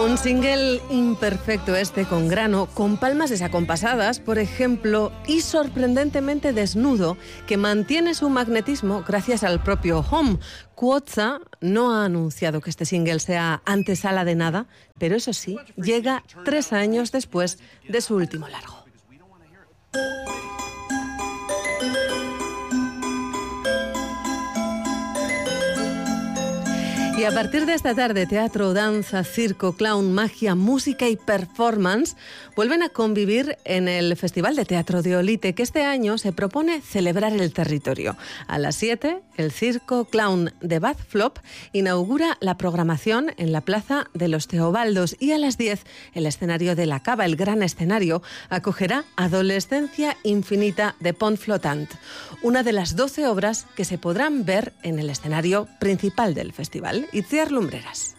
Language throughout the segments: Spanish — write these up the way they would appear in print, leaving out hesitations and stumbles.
Un single imperfecto con grano, con palmas desacompasadas, por ejemplo, y sorprendentemente desnudo, que mantiene su magnetismo gracias al propio Home. Quotza no ha anunciado que este single sea antesala de nada, pero eso sí, llega 3 años después de su último largo. Y a partir de esta tarde, teatro, danza, circo, clown, magia, música y performance vuelven a convivir en el Festival de Teatro de Olite, que este año se propone celebrar el territorio. A las 7, el circo clown de Bad Flop inaugura la programación en la Plaza de los Teobaldos, y a las 10, el escenario de la Cava, el gran escenario, acogerá Adolescencia Infinita de Pont Flotant, una de las 12 obras que se podrán ver en el escenario principal del festival. Itziar Lumbreras.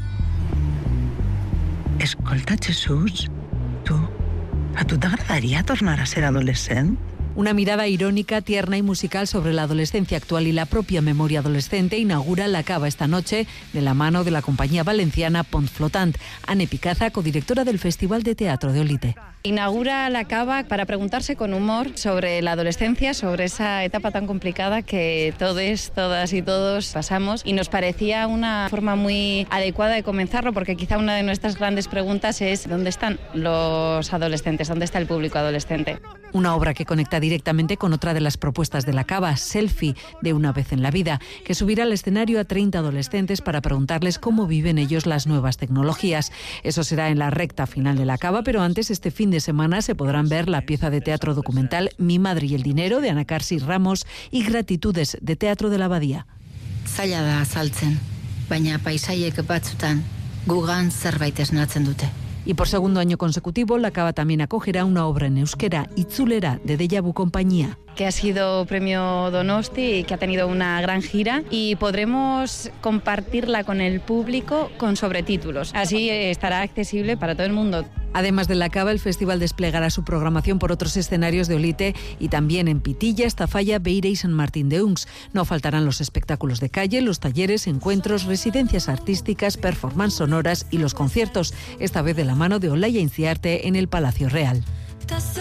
Escolta, Jesús, a tu t'agradaria tornar a ser adolescent? Una mirada irónica, tierna y musical sobre la adolescencia actual y la propia memoria adolescente inaugura la Cava esta noche de la mano de la compañía valenciana Pont Flotant. Anne Picaza, codirectora del Festival de Teatro de Olite. Inaugura la Cava para preguntarse con humor sobre la adolescencia, sobre esa etapa tan complicada que todos, todas y todos pasamos, y nos parecía una forma muy adecuada de comenzarlo, porque quizá una de nuestras grandes preguntas es ¿dónde están los adolescentes? ¿Dónde está el público adolescente? Una obra que conecta directamente con otra de las propuestas de la Cava, Selfie, de una vez en la vida, que subirá al escenario a 30 adolescentes para preguntarles cómo viven ellos las nuevas tecnologías. Eso será en la recta final de la Cava, pero antes, este fin de semana, se podrán ver la pieza de teatro documental Mi madre y el dinero, de Ana Carsi Ramos, y Gratitudes, de Teatro de la Abadía. Zaila da azaltzen, baina paisaiek batzutan gugan zerbait esnatzen dute. Y por segundo año consecutivo, la Cava también acogerá una obra en euskera, Itzulera, de Deja Vu Compañía, que ha sido premio Donosti y que ha tenido una gran gira, y podremos compartirla con el público con sobretítulos. Así estará accesible para todo el mundo. Además de la Cava, el festival desplegará su programación por otros escenarios de Olite y también en Pitilla, Estafalla, Beira y San Martín de Uns. No faltarán los espectáculos de calle, los talleres, encuentros, residencias artísticas, performance sonoras y los conciertos, esta vez de la mano de Olaya Inciarte en el Palacio Real.